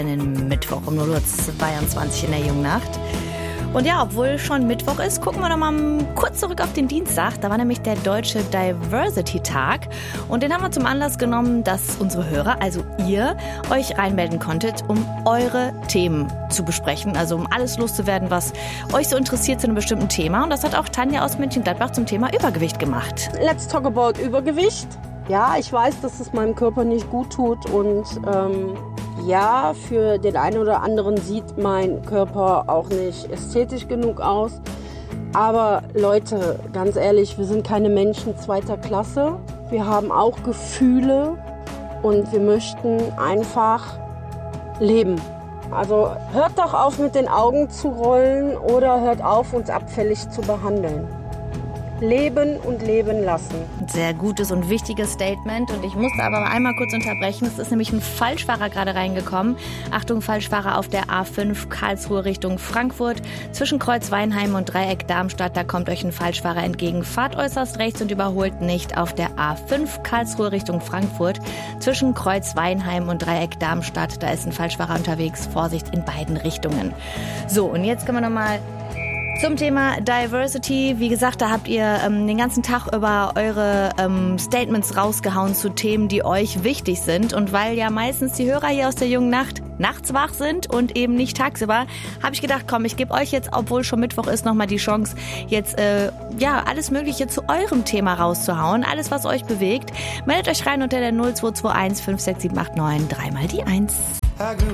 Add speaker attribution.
Speaker 1: Mittwoch um 0:22 Uhr in der Jungnacht. Und ja, obwohl schon Mittwoch ist, gucken wir noch mal kurz zurück auf den Dienstag. Da war nämlich der Deutsche Diversity-Tag. Und den haben wir zum Anlass genommen, dass unsere Hörer, also ihr, euch reinmelden konntet, um eure Themen zu besprechen. Also um alles loszuwerden, was euch so interessiert zu einem bestimmten Thema. Und das hat auch Tanja aus Mönchengladbach zum Thema Übergewicht gemacht.
Speaker 2: Let's talk about Übergewicht. Ja, ich weiß, dass es meinem Körper nicht gut tut und ja, für den einen oder anderen sieht mein Körper auch nicht ästhetisch genug aus. Aber Leute, ganz ehrlich, wir sind keine Menschen zweiter Klasse. Wir haben auch Gefühle und wir möchten einfach leben. Also hört doch auf, mit den Augen zu rollen oder hört auf, uns abfällig zu behandeln. Leben und leben lassen.
Speaker 1: Sehr gutes und wichtiges Statement. Und ich musste aber einmal kurz unterbrechen. Es ist nämlich ein Falschfahrer gerade reingekommen. Achtung, Falschfahrer auf der A5 Karlsruhe Richtung Frankfurt. Zwischen Kreuz Weinheim und Dreieck Darmstadt. Da kommt euch ein Falschfahrer entgegen. Fahrt äußerst rechts und überholt nicht auf der A5 Karlsruhe Richtung Frankfurt. Zwischen Kreuz Weinheim und Dreieck Darmstadt. Da ist ein Falschfahrer unterwegs. Vorsicht in beiden Richtungen. So, und jetzt können wir nochmal zum Thema Diversity. Wie gesagt, da habt ihr den ganzen Tag über eure Statements rausgehauen zu Themen, die euch wichtig sind. Und weil ja meistens die Hörer hier aus der jungen Nacht nachts wach sind und eben nicht tagsüber, habe ich gedacht, komm, ich gebe euch jetzt, obwohl schon Mittwoch ist, nochmal die Chance, jetzt alles Mögliche zu eurem Thema rauszuhauen. Alles, was euch bewegt. Meldet euch rein unter der 0221 56789 3 mal die 1.